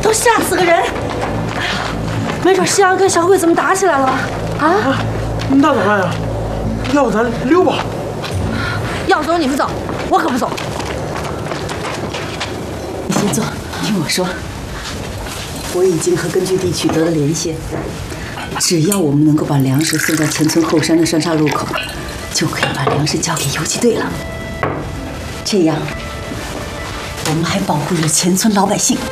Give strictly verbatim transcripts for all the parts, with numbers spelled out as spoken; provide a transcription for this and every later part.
都吓死个人！哎呀，没准西阳跟小鬼子们打起来了啊！啊， 那咋办呀？要不咱溜吧？ 要走你们走，我可不走。 你先坐，听我说。我已经和根据地取得了联系，只要我们能够把粮食送到前村后山的上沙路口，就可以把粮食交给游击队了。这样，我们还保护了前村老百姓。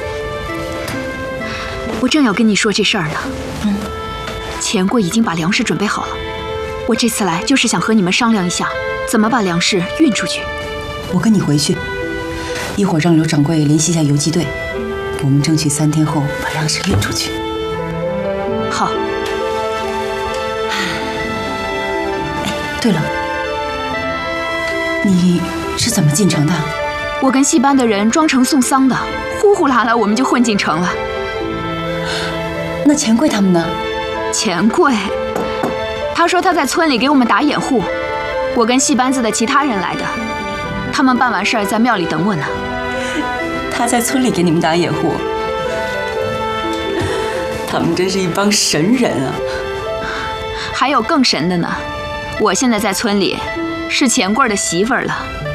我正要跟你说这事儿呢。嗯，钱贵已经把粮食准备好了。我这次来就是想和你们商量一下，怎么把粮食运出去。 我跟你回去，一会儿让刘掌柜联系一下游击队，我们争取三天后把粮食运出去。 好。 哎，对了，你是怎么进城的？ 我跟戏班的人装成送丧的，呼呼啦啦我们就混进城了。 那钱贵他们呢？ 钱贵，他说他在村里给我们打掩护。我跟戏班子的其他人来的，他们办完事儿在庙里等我呢。 他在村里给你们打掩护，他们真是一帮神人啊！ 还有更神的呢，我现在在村里是钱贵的媳妇儿了。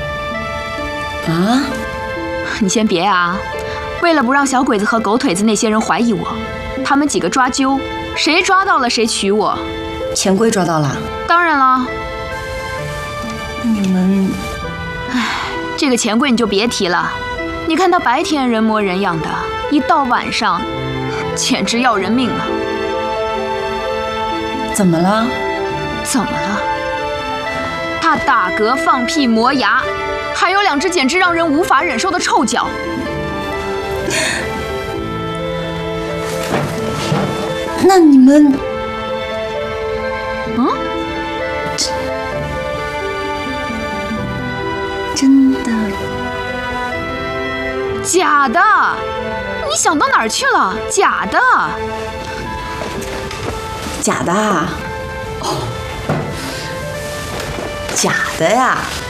啊？ 你先别啊！为了不让小鬼子和狗腿子那些人怀疑我，他们几个抓阄，谁抓到了谁娶我。 钱贵抓到了？ 当然了。 你们…… 唉，这个钱贵你就别提了。你看他白天人模人样的，一到晚上，简直要人命啊！ 怎么了？ 怎么了？他打嗝、放屁、磨牙，还有两只简直让人无法忍受的臭脚。 那你们…… 嗯？ 真的？ 假的？你想到哪儿去了？假的。 假的啊？哦，假的呀。